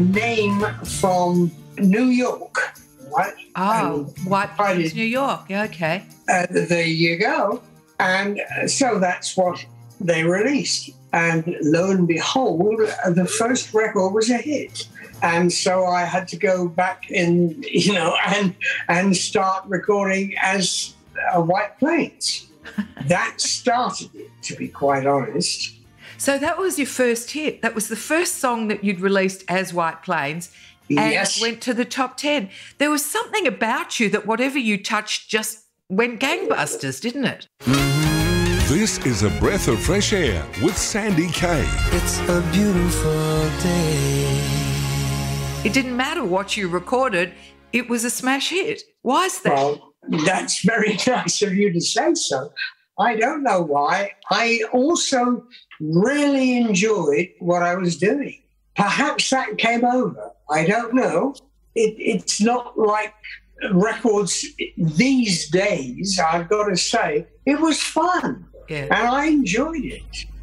name from New York, right? Oh, White Plains, New York. Yeah, okay. There you go. And so that's what they released. And lo and behold, the first record was a hit. And so I had to go back in, and start recording as White Plains. That started it, to be quite honest. So that was your first hit. That was the first song that you'd released as White Plains, and Yes. it went to the top 10. There was something about you that whatever you touched just went gangbusters, didn't it? This is A Breath of Fresh Air with Sandy Kay. It's a beautiful day. It didn't matter what you recorded, it was a smash hit. Why is that? Well, that's very nice of you to say so. I don't know why. I also really enjoyed what I was doing. Perhaps that came over. I don't know. It's not like records these days, I've got to say. It was fun. Yeah. And I enjoyed it.